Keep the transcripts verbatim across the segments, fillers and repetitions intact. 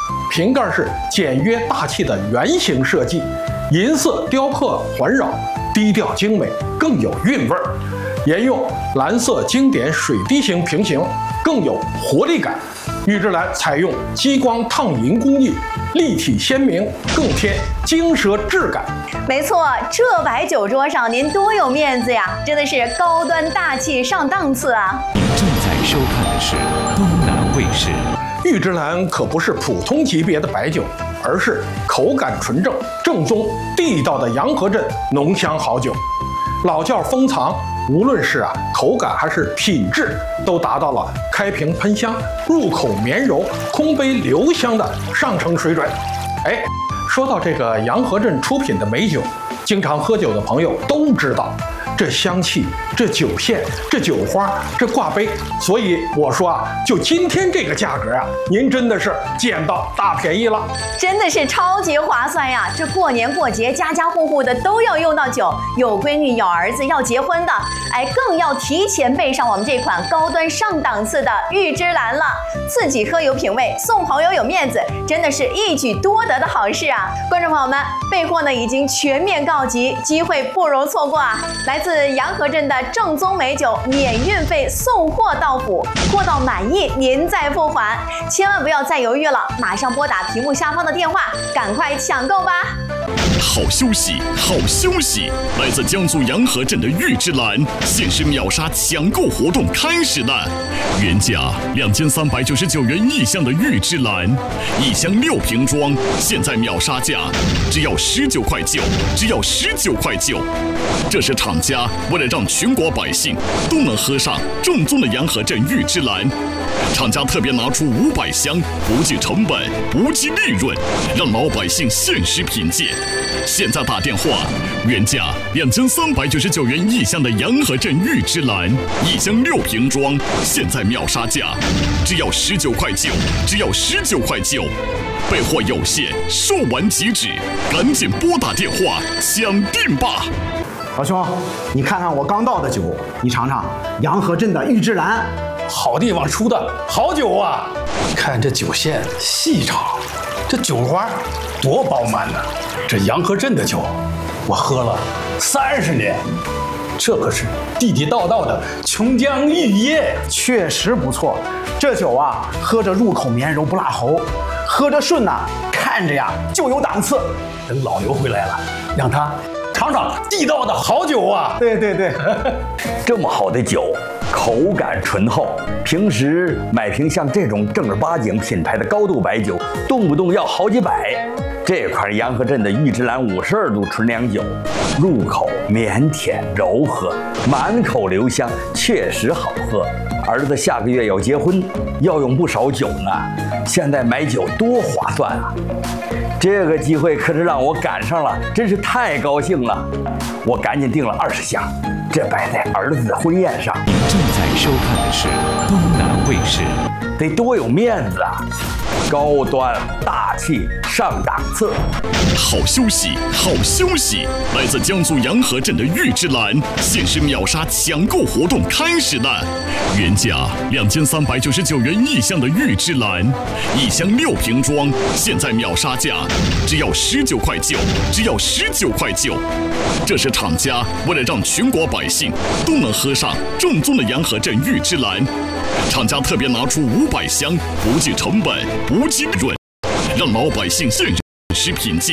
瓶盖是简约大气的圆形设计，银色雕刻环绕，低调精美，更有韵味儿。沿用蓝色经典水滴形瓶型，更有活力感。玉芝兰采用激光烫银工艺，立体鲜明，更添精蛇质感。 没错，这摆酒桌上您多有面子呀，真的是高端大气上档次啊！ 您正在收看的是东南卫视。 玉芝兰可不是普通级别的白酒，而是口感纯正、正宗地道的洋河镇浓香好酒，老窖封藏。无论是啊口感还是品质，都达到了开瓶喷香、入口绵柔、空杯留香的上乘水准。哎，说到这个洋河镇出品的美酒，经常喝酒的朋友都知道，这香气、这酒线、这酒花、这挂杯，所以我说啊，就今天这个价格啊，您真的是捡到大便宜了， 真的是超级划算呀！这过年过节，家家户户的都要用到酒，有闺女、有儿子要结婚的，哎，更要提前备上我们这款高端上档次的玉芝兰了。自己喝有品味，送朋友有面子，真的是一举多得的好事啊！观众朋友们，备货呢已经全面告急，机会不容错过啊！来自洋河镇的正宗美酒，免运费送货到府，货到满意您再付款，千万不要再犹豫了，马上拨打屏幕下方的电话，赶快抢购吧！ 好休息，好休息！来自江苏洋河镇的玉芝兰限时秒杀抢购活动开始了，原价两千三百九十九元一箱的玉芝兰，一箱六瓶装，现在秒杀价只要十九块九，只要十九块九。这是厂家为了让全国百姓都能喝上正宗的洋河镇玉芝兰，厂家特别拿出五百箱，不计成本，不计利润，让老百姓限时品鉴。现在打电话，原价两千三百九十九元一箱的洋河镇玉芝兰，一箱六瓶装，现在秒杀价只要十九块九，只要十九块九。备货有限，售完即止，赶紧拨打电话抢订吧！ 老兄，你看看我刚倒的酒，你尝尝洋河镇的玉芝兰， 好地方出的好酒啊！看这酒线细长，这酒花多饱满呢！这洋河镇的酒，我喝了三十年，这可是地地道道的琼浆玉液， 确实不错。这酒啊，喝着入口绵柔不辣喉，喝着顺呐、啊，看着呀就有档次。 等老刘回来了，让他尝尝地道的好酒啊！ 对对对， 这么好的酒，口感醇厚，平时买瓶像这种正儿八经品牌的高度白酒，动不动要好几百。这款洋河镇的玉芝兰五十二度纯粮酒，入口绵甜柔和，满口留香，确实好喝。儿子下个月要结婚，要用不少酒呢，现在买酒多划算啊！这个机会可是让我赶上了，真是太高兴了。我赶紧订了二十箱，这摆在儿子的婚宴上。 您正在收看的是东南卫视。 得多有面子啊！高端大气上档次。 好休息，好休息！来自江苏洋河镇的玉芝兰限时秒杀抢购活动开始了，原价两千三百九十九元一箱的玉芝兰，一箱六瓶装，现在秒杀价只要十九块九，只要十九块九。这是厂家为了让全国百姓都能喝上正宗的洋河镇玉芝兰，厂家特别拿出五百箱，不计成本，不计利润，让老百姓限时品鉴。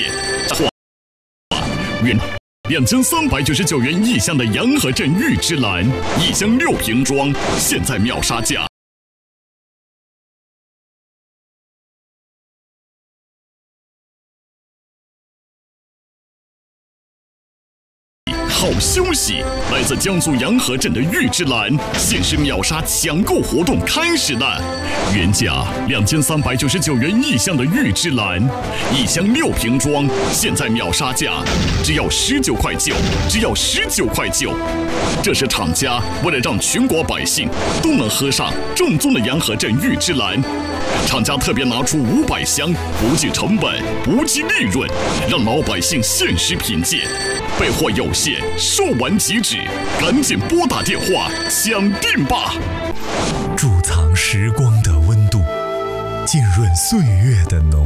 原两千三百九十九元一箱的洋河镇玉芝兰，一箱六瓶装，现在秒杀价好休息！来自江苏洋河镇的玉芝兰限时秒杀抢购活动开始了，原价两千三百九十九元一箱的玉芝兰，一箱六瓶装，现在秒杀价只要十九块九，只要十九块九。这是厂家为了让全国百姓都能喝上正宗的洋河镇玉芝兰，厂家特别拿出五百箱，不计成本，不计利润，让老百姓限时品鉴。备货有限，售完即止，赶紧拨打电话抢订吧！ 贮藏时光的温度，浸润岁月的浓。